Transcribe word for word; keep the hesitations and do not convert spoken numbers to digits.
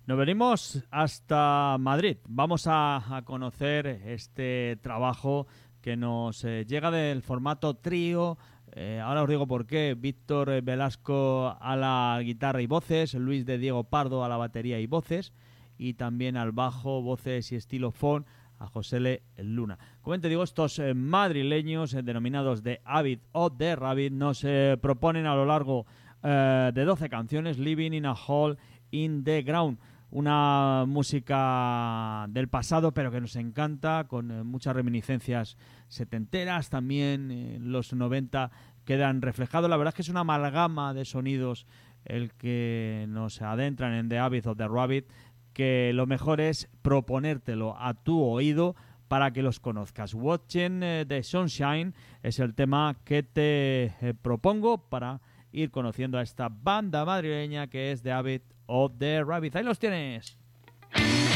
Nos venimos hasta Madrid. Vamos a, a conocer este trabajo que nos eh, llega del formato trío. Eh, ahora os digo por qué. Víctor Velasco a la guitarra y voces, Luis de Diego Pardo a la batería y voces, y también al bajo, voces y estilo a José L. Luna. Como te digo, estos eh, madrileños eh, denominados The Abbey of the Rabbit nos eh, proponen a lo largo eh, de doce canciones Living in a Hole in the Ground. Una música del pasado, pero que nos encanta, con eh, muchas reminiscencias setenteras, también eh, los noventa quedan reflejados. La verdad es que es una amalgama de sonidos el que nos adentran en The Abbey of the Rabbit, que lo mejor es proponértelo a tu oído para que los conozcas. Watching eh, the Sunshine es el tema que te eh, propongo para ir conociendo a esta banda madrileña que es The Abbey of the Rabbit. Ahí los tienes.